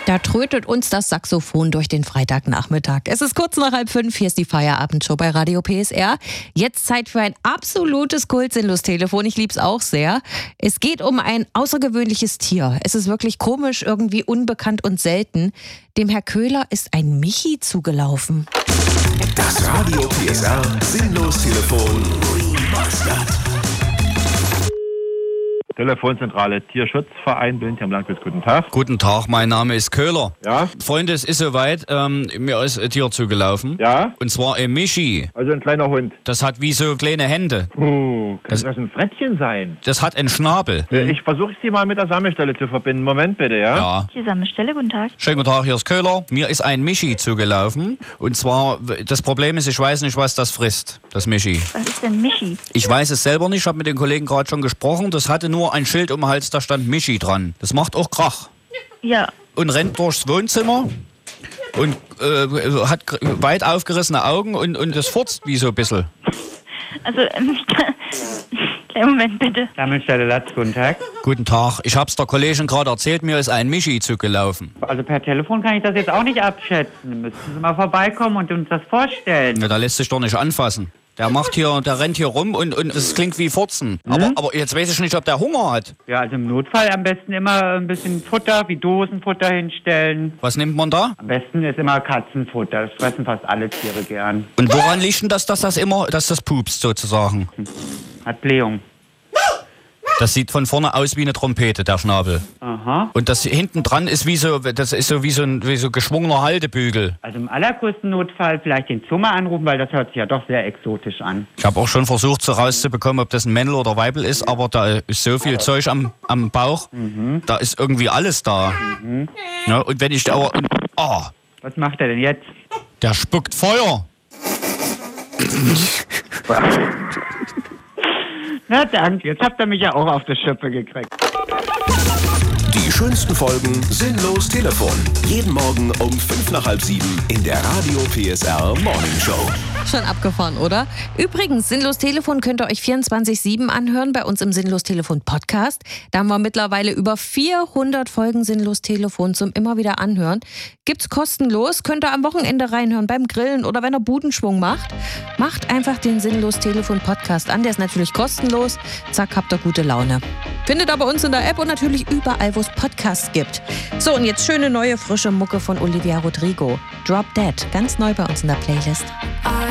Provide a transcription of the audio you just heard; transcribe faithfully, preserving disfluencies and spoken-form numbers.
Da trötet uns das Saxophon durch den Freitagnachmittag. Es ist kurz nach halb fünf, hier ist die Feierabendshow bei Radio P S R. Jetzt Zeit für ein absolutes Kult-Sinnlos-Telefon. Ich lieb's auch sehr. Es geht um ein außergewöhnliches Tier. Es ist wirklich komisch, irgendwie unbekannt und selten. Dem Herr Köhler ist ein Michi zugelaufen. Das Radio P S R Sinnlos-Telefon Remastered. Telefonzentrale Tierschutzverein Billingen am Landkreis. Guten Tag. Guten Tag, mein Name ist Köhler. Ja? Freunde, es ist soweit, ähm, mir ist ein Tier zugelaufen. Ja? Und zwar ein Michi. Also ein kleiner Hund. Das hat wie so kleine Hände. Uh, kann Das- das ein Frettchen sein? Das hat einen Schnabel. Äh, Ich versuche Sie mal mit der Sammelstelle zu verbinden. Moment bitte, ja? Ja. Die Sammelstelle, guten Tag. Schönen guten Tag, hier ist Köhler. Mir ist ein Michi zugelaufen. Und zwar, das Problem ist, ich weiß nicht, was das frisst, das Michi. Was ist denn Michi? Ich weiß es selber nicht, ich habe mit den Kollegen gerade schon gesprochen. Das hatte nur ein Schild um den Hals, da stand Michi dran. Das macht auch Krach. Ja, Und rennt durchs Wohnzimmer und äh, hat gr- weit aufgerissene Augen und, und das furzt wie so ein bisschen. also, ähm, kleinen Moment bitte. Sammelstelle Latz, guten Tag. Guten Tag, ich hab's der Kollegin gerade erzählt, mir ist ein Michi zugelaufen. Also per Telefon kann ich das jetzt auch nicht abschätzen. Müssten Sie mal vorbeikommen und uns das vorstellen. Ja, da lässt sich doch nicht anfassen. Der macht hier, der rennt hier rum und, und es klingt wie Furzen. Aber, aber jetzt weiß ich nicht, ob der Hunger hat. Ja, also im Notfall am besten immer ein bisschen Futter, wie Dosenfutter hinstellen. Was nimmt man da? Am besten ist immer Katzenfutter. Das fressen fast alle Tiere gern. Und woran liegt denn das, dass das immer, dass das pupst sozusagen? Hat Blähung. Das sieht von vorne aus wie eine Trompete, der Schnabel. Aha. Und das hinten dran ist wie so, das ist so wie so ein wie so geschwungener Haltebügel. Also im allergrößten Notfall vielleicht den Zoo mal anrufen, weil das hört sich ja doch sehr exotisch an. Ich habe auch schon versucht, so rauszubekommen, ob das ein Männl oder Weibel ist, aber da ist so viel Zeug am, am Bauch, da ist irgendwie alles da. Ja, und wenn ich da aber, ah, Was macht er denn jetzt? der spuckt Feuer. Na danke, jetzt habt ihr mich ja auch auf die Schippe gekriegt. Die schönsten Folgen Sinnlos Telefon. Jeden Morgen um fünf nach halb sieben in der Radio P S R Morning Show. Schon abgefahren, oder? Übrigens, Sinnlos Telefon könnt ihr euch vierundzwanzig sieben anhören bei uns im Sinnlos Telefon Podcast. Da haben wir mittlerweile über vierhundert Folgen Sinnlos Telefon zum immer wieder anhören. Gibt's kostenlos, könnt ihr am Wochenende reinhören, beim Grillen oder wenn ihr Budenschwung macht. Macht einfach den Sinnlos Telefon Podcast an, der ist natürlich kostenlos. Zack, habt ihr gute Laune. Findet ihr bei uns in der App und natürlich überall, wo es Podcasts gibt. So, und jetzt schöne neue frische Mucke von Olivia Rodrigo. Drop Dead, ganz neu bei uns in der Playlist. I